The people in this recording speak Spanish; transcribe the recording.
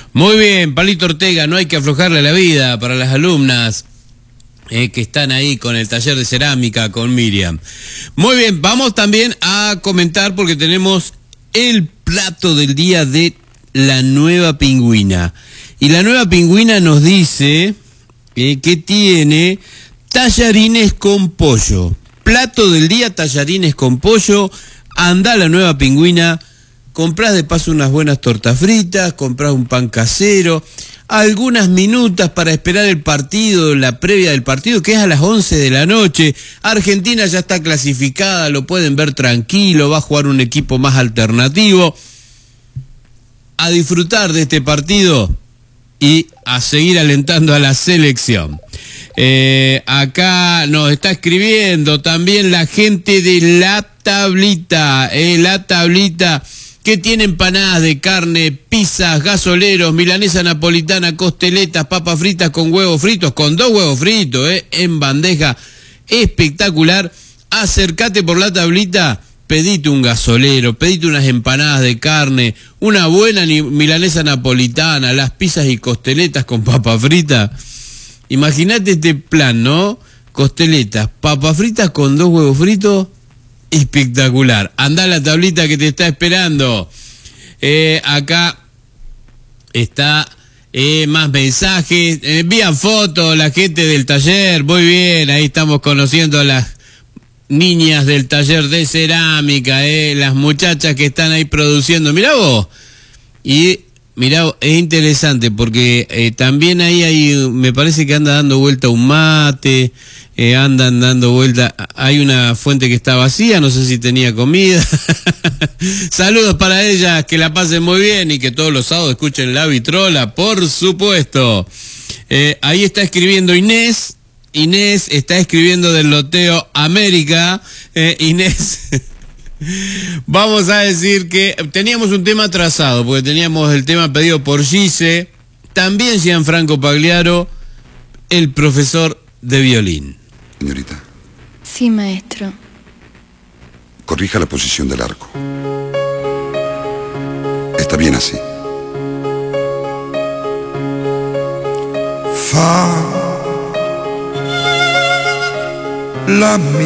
Muy bien, Palito Ortega, no hay que aflojarle la vida para las alumnas que están ahí con el taller de cerámica con Miriam. Muy bien, vamos también a comentar porque tenemos el plato del día de la nueva pingüina. Y la nueva pingüina nos dice que tiene tallarines con pollo. Plato del día, tallarines con pollo. Anda la nueva pingüina, comprás de paso unas buenas tortas fritas, comprás un pan casero, algunas minutas para esperar el partido, la previa del partido, que es a las 11 de la noche. Argentina ya está clasificada, lo pueden ver tranquilo, va a jugar un equipo más alternativo. A disfrutar de este partido y a seguir alentando a la selección. Acá nos está escribiendo también la gente de La Tablita, que tiene empanadas de carne, pizzas, gasoleros, milanesa napolitana, costeletas, papas fritas con huevos fritos, con 2 huevos fritos, en bandeja, espectacular. Acércate por La Tablita, pedite un gasolero, pedite unas empanadas de carne, una buena milanesa napolitana, las pizzas y costeletas con papas fritas. Imagínate este plan, ¿no? Costeletas, papas fritas con 2 huevos fritos. Espectacular. Anda a La Tablita que te está esperando. Acá está más mensajes. Envían fotos la gente del taller. Muy bien, ahí estamos conociendo a las niñas del taller de cerámica, las muchachas que están ahí produciendo. Mirá vos. Y mirá, es interesante porque también ahí me parece que anda dando vuelta un mate. Andan dando vuelta, hay una fuente que está vacía, no sé si tenía comida. Saludos para ellas, que la pasen muy bien y que todos los sábados escuchen La Vitrola, por supuesto. Ahí está escribiendo Inés está escribiendo del loteo América. Inés, vamos a decir que teníamos un tema atrasado, porque teníamos el tema pedido por Gise, también Gianfranco Pagliaro, el profesor de violín. Señorita. Sí, maestro. Corrija la posición del arco. Está bien así. Fa la